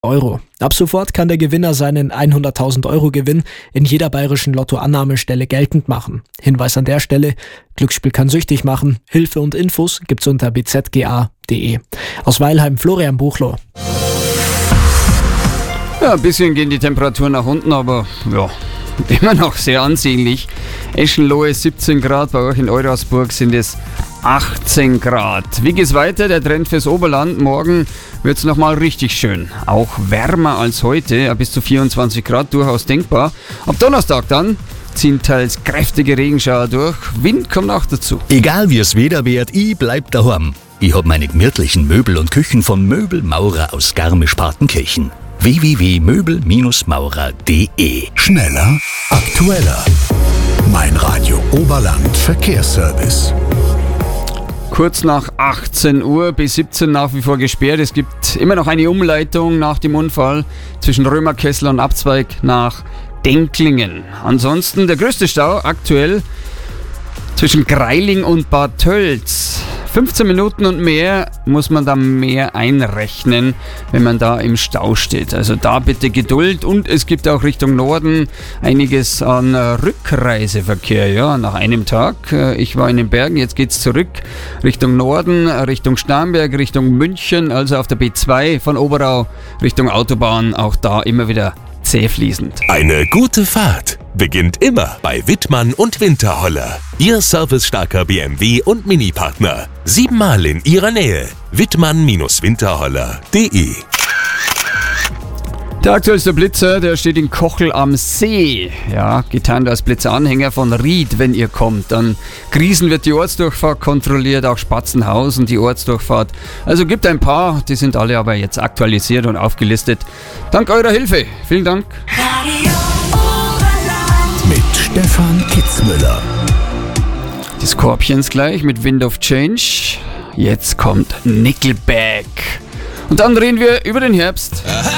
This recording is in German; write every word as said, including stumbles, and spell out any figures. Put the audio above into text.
Euro. Ab sofort kann der Gewinner seinen hunderttausend Euro Gewinn in jeder bayerischen Lottoannahmestelle geltend machen. Hinweis an der Stelle: Glücksspiel kann süchtig machen. Hilfe und Infos gibt's unter b z g a punkt d e. Aus Weilheim Florian Buchloh. Ja, ein bisschen gehen die Temperaturen nach unten, aber ja, immer noch sehr ansehnlich. Eschenlohe siebzehn Grad, bei euch in Eurasburg sind es achtzehn Grad. Wie geht's weiter? Der Trend fürs Oberland. Morgen wird's nochmal richtig schön. Auch wärmer als heute, bis zu vierundzwanzig Grad, durchaus denkbar. Ab Donnerstag dann ziehen teils kräftige Regenschauer durch. Wind kommt auch dazu. Egal wie es Wetter wird, ich bleib daheim. Ich hab meine gemütlichen Möbel und Küchen von Möbelmaurer aus Garmisch-Partenkirchen. w w w punkt möbel maurer punkt d e. Schneller, aktueller. Mein Radio Oberland Verkehrsservice. Kurz nach achtzehn Uhr, B siebzehn nach wie vor gesperrt. Es gibt immer noch eine Umleitung nach dem Unfall zwischen Römerkessel und Abzweig nach Denklingen. Ansonsten der größte Stau aktuell zwischen Greiling und Bad Tölz. fünfzehn Minuten und mehr muss man da mehr einrechnen, wenn man da im Stau steht. Also da bitte Geduld, und es gibt auch Richtung Norden einiges an Rückreiseverkehr, ja, nach einem Tag. Ich war in den Bergen, jetzt geht's zurück Richtung Norden, Richtung Starnberg, Richtung München, also auf der B zwei von Oberau Richtung Autobahn, auch da immer wieder zähfließend. Eine gute Fahrt beginnt immer bei Wittmann und Winterholler. Ihr servicestarker B M W und Mini-Partner. Siebenmal in Ihrer Nähe. Wittmann Winterholler punkt d e. Der aktuellste Blitzer, der steht in Kochel am See. Ja, getarnt als Blitzeranhänger von Ried, wenn ihr kommt. Dann Griesen wird die Ortsdurchfahrt kontrolliert, auch Spatzenhausen die Ortsdurchfahrt. Also gibt ein paar, die sind alle aber jetzt aktualisiert und aufgelistet. Dank eurer Hilfe. Vielen Dank. Mit Stefan Kitzmüller. Die Scorpions gleich mit Wind of Change. Jetzt kommt Nickelback. Und dann reden wir über den Herbst.